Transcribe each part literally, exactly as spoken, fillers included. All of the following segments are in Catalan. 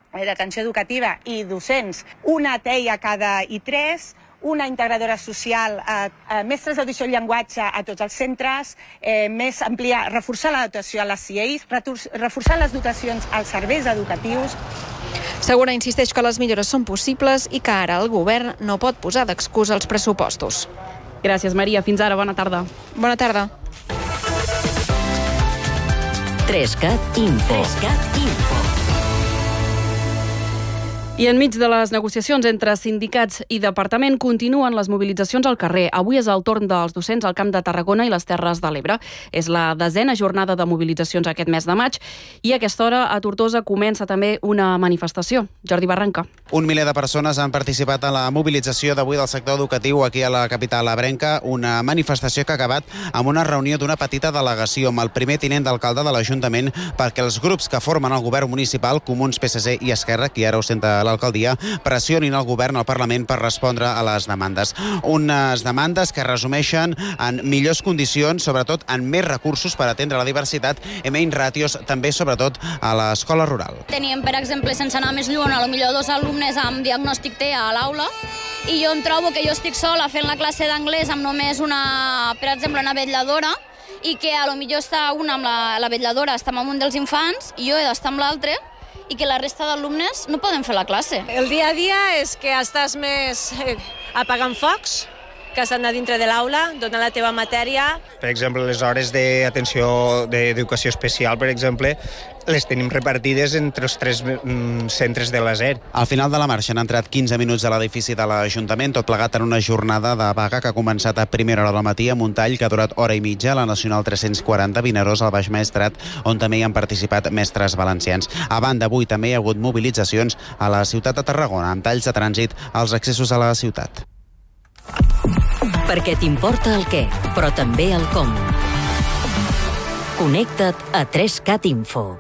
d'atenció educativa i docents, una T E I a cada I tres, una integradora social, eh, eh, mestres d'audició i llenguatge a tots els centres, eh, més ampliar, reforçar la dotació a les C I A Is, reforçar les dotacions als serveis educatius. Segura insisteix que les millores són possibles i que ara el govern no pot posar d'excusa els pressupostos. Gràcies, Maria. Fins ara. Bona tarda. Bona tarda. trescat Info. trescat Info. I enmig de les negociacions entre sindicats i departament continuen les mobilitzacions al carrer. Avui és el torn dels docents al Camp de Tarragona i les Terres de l'Ebre. És la desena jornada de mobilitzacions aquest mes de maig i a aquesta hora a Tortosa comença també una manifestació. Jordi Barranca. Un miler de persones han participat en la mobilització d'avui del sector educatiu aquí a la capital ebrenca, una manifestació que ha acabat amb una reunió d'una petita delegació amb el primer tinent d'alcalde de l'Ajuntament perquè els grups que formen el govern municipal, Comuns, P S C i Esquerra, qui ara ostenta l'alcaldia, pressionin el govern al Parlament per respondre a les demandes. Unes demandes que resumeixen en millors condicions, sobretot en més recursos per atendre la diversitat i menys ràtios, també sobretot a l'escola rural. Teníem, per exemple, sense anar més lluny, a lo millor dos alumnes amb diagnòstic T E A a l'aula i jo em trobo que jo estic sola fent la classe d'anglès amb només una, per exemple, una vetlladora i que a lo millor està una amb la, la vetlladora, està amb un dels infants i jo he d'estar amb l'altre i que la resta d'alumnes no poden fer la classe. El dia a dia és que estàs més eh, apagant focs, que has d'anar dintre de l'aula, donar la teva matèria. Per exemple, les hores d'atenció d'educació especial, per exemple, les tenim repartides entre els tres mm, centres de l'A S E R. Al final de la marxa han entrat quinze minuts a l'edifici de l'Ajuntament, tot plegat en una jornada de vaga que ha començat a primera hora del matí amb un tall que ha durat hora i mitja a la Nacional tres-cents quaranta Vinaròs al Baix Maestrat, on també hi han participat mestres valencians. A banda, avui també hi ha hagut mobilitzacions a la ciutat de Tarragona, amb talls de trànsit als accessos a la ciutat. Perquè t'importa el què, però també el com. Connecta't a trescat Info.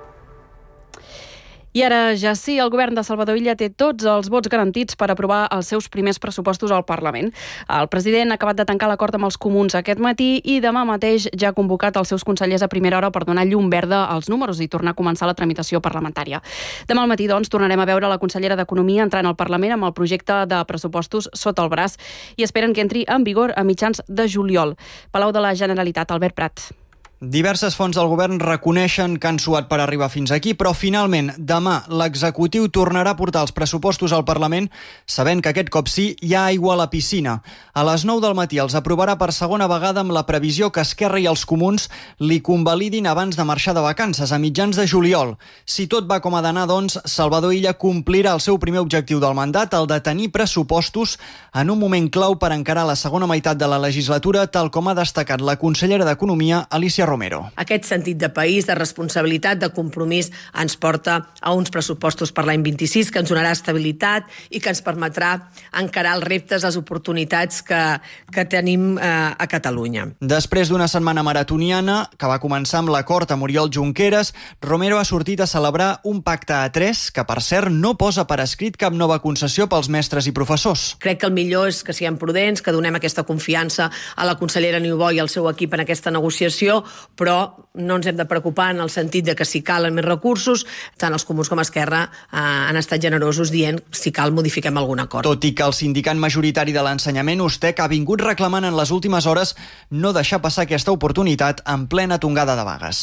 I ara ja sí, el govern de Salvador Illa té tots els vots garantits per aprovar els seus primers pressupostos al Parlament. El president ha acabat de tancar l'acord amb els comuns aquest matí i demà mateix ja ha convocat els seus consellers a primera hora per donar llum verda als números i tornar a començar la tramitació parlamentària. Demà al matí, doncs, tornarem a veure la consellera d'Economia entrant al Parlament amb el projecte de pressupostos sota el braç i esperen que entri en vigor a mitjans de juliol. Palau de la Generalitat, Albert Prat. Diverses fonts del govern reconeixen que han suat per arribar fins aquí, però finalment demà l'executiu tornarà a portar els pressupostos al Parlament sabent que aquest cop sí hi ha aigua a la piscina. A les nou del matí els aprovarà per segona vegada amb la previsió que Esquerra i els comuns li convalidin abans de marxar de vacances, a mitjans de juliol. Si tot va com ha d'anar, doncs, Salvador Illa complirà el seu primer objectiu del mandat, el de tenir pressupostos en un moment clau per encarar la segona meitat de la legislatura, tal com ha destacat la consellera d'Economia, Alicia Romero. Aquest sentit de país, de responsabilitat, de compromís ens porta a uns pressupostos per l'any vint-i-sis que ens donarà estabilitat i que ens permetrà encarar els reptes, les oportunitats que, que tenim eh, a Catalunya. Després d'una setmana maratoniana que va començar amb l'acord amb Oriol Junqueras, Romero ha sortit a celebrar un pacte a tres que, per cert, no posa per escrit cap nova concessió pels mestres i professors. Crec que el millor és que siguem prudents, que donem aquesta confiança a la consellera Niubó i al seu equip en aquesta negociació, però no ens hem de preocupar en el sentit de que si calen més recursos, tant els comuns com Esquerra eh, han estat generosos dient si cal modifiquem algun acord. Tot i que el sindicat majoritari de l'ensenyament, USTEC, ha vingut reclamant en les últimes hores no deixar passar aquesta oportunitat en plena tongada de vagues.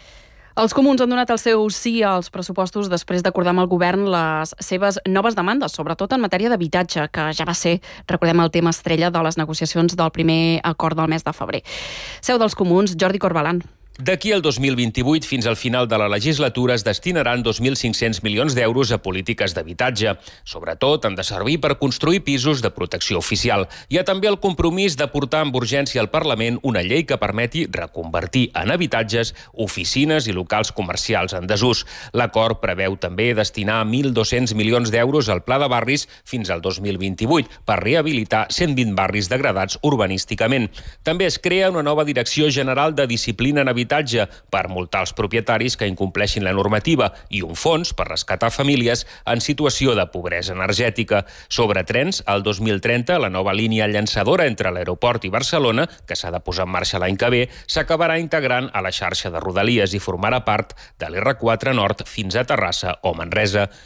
Els comuns han donat el seu sí als pressupostos després d'acordar amb el govern les seves noves demandes, sobretot en matèria d'habitatge, que ja va ser, recordem, el tema estrella de les negociacions del primer acord del mes de febrer. Seu dels comuns, Jordi Corbalan. D'aquí al dos mil vint-i-vuit fins al final de la legislatura es destinaran dos mil cinc-cents milions d'euros a polítiques d'habitatge. Sobretot han de servir per construir pisos de protecció oficial. Hi ha també el compromís de portar amb urgència al Parlament una llei que permeti reconvertir en habitatges oficines i locals comercials en desús. L'acord preveu també destinar mil dos-cents milions d'euros al Pla de Barris fins al dos mil vint-i-vuit per rehabilitar cent vint barris degradats urbanísticament. També es crea una nova Direcció General de Disciplina en Habitatge per multar els propietaris que incompleixin la normativa i un fons per rescatar famílies en situació de pobresa energètica. Sobre trens, el dos mil trenta, la nova línia llançadora entre l'aeroport i Barcelona, que s'ha de posar en marxa l'any que ve, s'acabarà integrant a la xarxa de Rodalies i formarà part de l'R quatre Nord fins a Terrassa o Manresa.